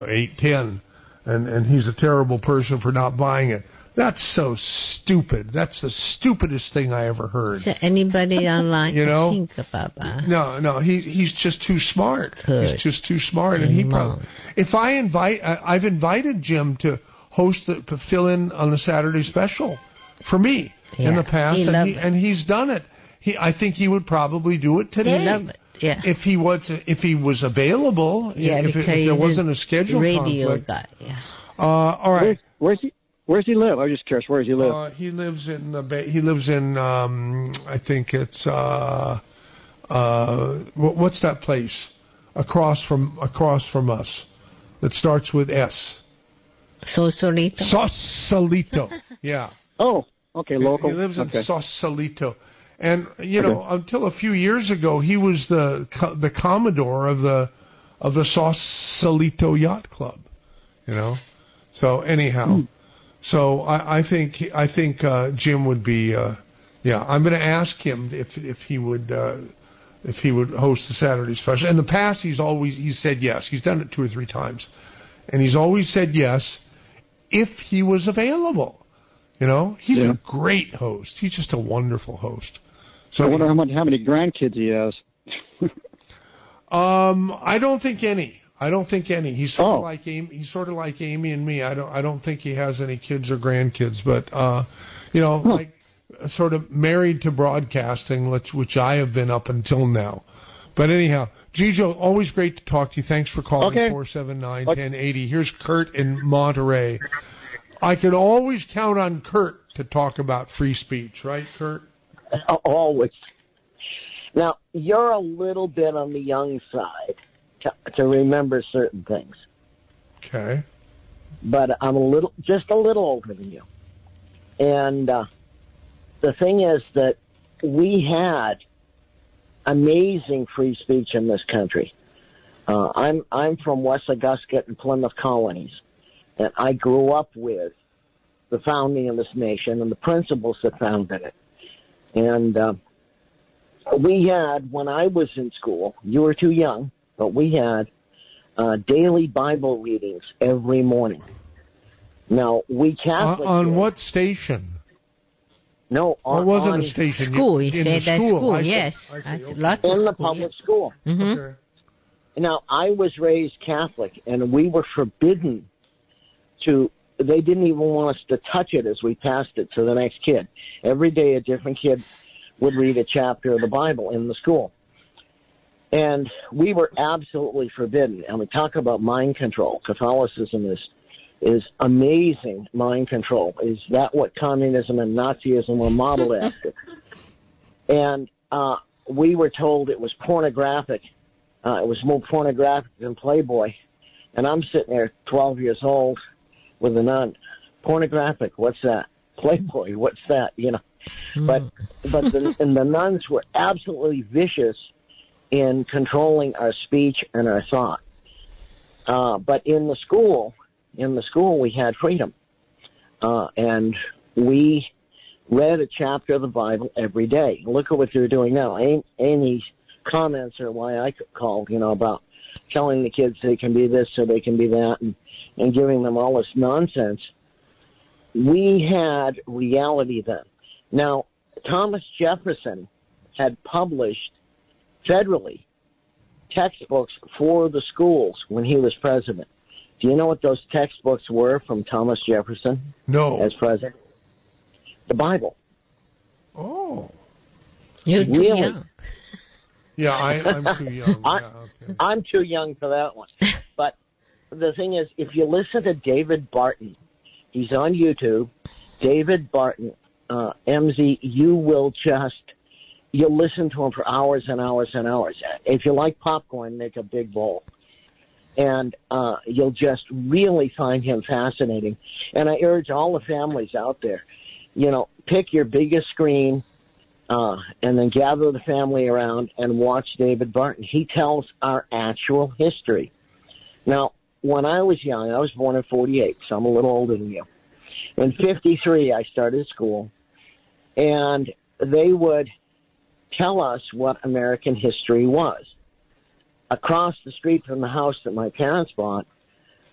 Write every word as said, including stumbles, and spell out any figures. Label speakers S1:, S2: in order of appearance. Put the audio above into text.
S1: eight ten, and and he's a terrible person for not buying it. That's so stupid. That's the stupidest thing I ever heard.
S2: Is there anybody online
S1: you know?
S2: think about that?
S1: No, no, he he's just too smart.
S2: Good.
S1: He's just too smart, and he probably. If I invite, I, I've invited Jim to host the to fill in on the Saturday special for me
S2: Yeah,
S1: in the past,
S2: he
S1: and he
S2: it.
S1: and he's done it. He, I think he would probably do it today.
S2: He love it. Yeah.
S1: If he was, if he was available.
S2: Yeah,
S1: if,
S2: because
S1: it, if there wasn't a schedule
S2: radio
S1: conflict.
S2: guy. Yeah.
S1: Uh, all right.
S3: Where's, where's he? Where's he live? I was just curious. Where does he live?
S1: Uh, he lives in the Bay. He lives in. Um, I think it's. Uh, uh, what, what's that place across from across from us that starts with S?
S2: Sausalito.
S1: Sausalito. Yeah.
S3: Oh, okay, local.
S1: He lives in
S3: okay.
S1: Sausalito, and you know,
S3: Okay.
S1: until a few years ago, he was the co- the commodore of the of the Sausalito Yacht Club. You know, so anyhow.
S3: Hmm.
S1: So I, I think I think uh, Jim would be, uh, yeah. I'm going to ask him if if he would uh, if he would host the Saturday special. In the past, he's always he's said yes. He's done it two or three times, and he's always said yes if he was available. You know, he's
S3: Yeah.
S1: a great host. He's just a wonderful host. So
S3: I wonder how, much, how many grandkids he has.
S1: um, I don't think any. I don't think any. He's sort
S3: Oh.
S1: of like Amy. He's sort of like Amy and me. I don't. I don't think he has any kids or grandkids. But uh, you know,
S3: Huh.
S1: like sort of married to broadcasting, which which I have been up until now. But anyhow, Gijo, always great to talk to you. Thanks for calling
S3: Okay.
S1: four seven nine, one zero eight zero. Here's Kurt in Monterey. I can always count on Kurt to talk about free speech, right, Kurt?
S4: Always. Now, you're a little bit on the young side to, to remember certain things,
S1: Okay.
S4: but I'm a little, just a little older than you. And uh, the thing is that we had amazing free speech in this country. Uh, I'm I'm from West Augusta and Plymouth colonies, and I grew up with the founding of this nation and the principles that founded it. And uh, we had, when I was in school, you were too young, but we had uh, daily Bible readings every morning. Now, we Catholic...
S1: On, on
S4: kids-
S1: what station?
S4: No,
S1: Or
S4: on,
S1: wasn't
S4: on
S1: a station?
S2: School.
S1: You-
S2: He
S1: in the
S2: said that school.
S1: I see-
S2: Yes.
S1: I see,
S2: That's
S1: okay.
S2: lots of
S4: in the
S2: school,
S4: public
S2: yeah.
S4: school.
S2: Mm-hmm.
S1: Okay.
S4: Now, I was raised Catholic, and we were forbidden to... They didn't even want us to touch it as we passed it to the next kid. Every day a different kid would read a chapter of the Bible in the school. And we were absolutely forbidden. And we talk about mind control. Catholicism is is amazing mind control. Is that what communism and Nazism were modeled after? And uh, we were told it was pornographic. Uh, it was more pornographic than Playboy. And I'm sitting there, twelve years old, with a nun. Pornographic, what's that? Playboy, what's that? You know.
S2: Mm.
S4: But but the, and the nuns were absolutely vicious in controlling our speech and our thought. Uh, but in the school, in the school, we had freedom, uh, and we read a chapter of the Bible every day. Look at what they're doing now. Amy's comments are why I called, you know, about telling the kids they can be this or they can be that, and, and giving them all this nonsense. We had reality then. Now, Thomas Jefferson had published federally textbooks for the schools when he was president. Do you know what those textbooks were from Thomas Jefferson
S1: No.
S4: as president? The Bible.
S1: Oh.
S2: You're too
S4: Really?
S2: young.
S1: Yeah, I, I'm too young.
S4: I-
S1: Yeah, okay.
S4: I'm too young for that one. But the thing is, if you listen to David Barton, he's on YouTube, David Barton, uh, M Z, you will just, you'll listen to him for hours and hours and hours. If you like popcorn, make a big bowl. And uh, you'll just really find him fascinating. And I urge all the families out there, you know, pick your biggest screen, uh, and then gather the family around and watch David Barton. He tells our actual history. Now, when I was young, I was born in forty-eight, so I'm a little older than you. In fifty-three, I started school, and they would tell us what American history was. Across the street from the house that my parents bought